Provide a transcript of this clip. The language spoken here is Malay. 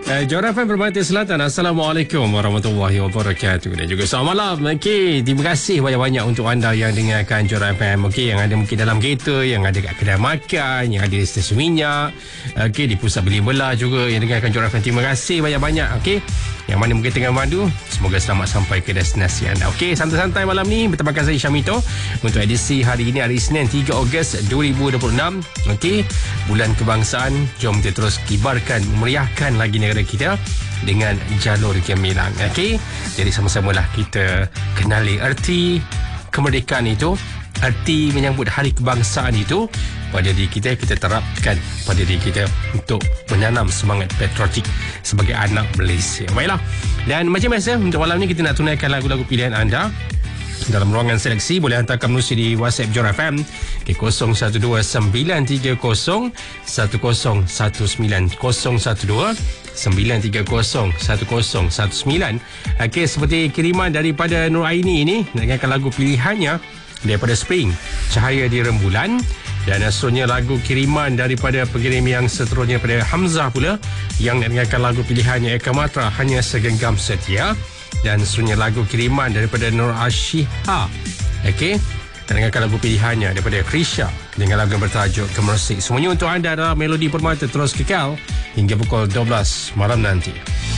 Johor FM Permata Selatan. Assalamualaikum warahmatullahi wabarakatuh. Dan juga selamat malam. Okey, terima kasih banyak-banyak untuk anda yang dengarkan Johor FM. Okey, yang ada mungkin dalam kereta, yang ada kat kedai makan, yang ada di stesen minyak, okey, di pusat beli belah juga yang dengarkan Johor FM. Terima kasih banyak-banyak. Okey, yang mana mungkin tengah mandu, semoga selamat sampai ke destinasi anda. Okey, santai-santai malam ni bertemankan saya Syamito untuk edisi hari ini, hari Isnin 3 Ogos 2026. Okey, bulan kebangsaan. Jom kita terus kibarkan, memeriahkan lagi negara kita dengan jalur gemilang. Okey, jadi sama-samalah kita kenali erti kemerdekaan itu, erti menyambut hari kebangsaan itu pada diri kita. Kita terapkan pada diri kita untuk menanam semangat patriotik sebagai anak Malaysia. Baiklah, dan macam biasa untuk malam ni kita nak tunaikan lagu-lagu pilihan anda dalam ruangan seleksi. Boleh hantarkan menerusi di WhatsApp Johor FM ke 012-930-1019 012-930-1019. Okey, seperti kiriman daripada Nur Aini ini, nak dengarkan lagu pilihannya daripada Spring, Cahaya di Rembulan. Dan seterusnya lagu kiriman daripada pengirim yang seterusnya daripada Hamzah pula, yang nak dengarkan lagu pilihannya Eka Matra, Hanya Segenggam Setia. Dan seterusnya lagu kiriman daripada Nur Ashiha. Okey, dan dengarkan lagu pilihannya daripada Krisha dengan lagu yang bertajuk Kemersik. Semuanya untuk anda dalam Melodi Permata. Terus kekal hingga pukul 12 malam nanti.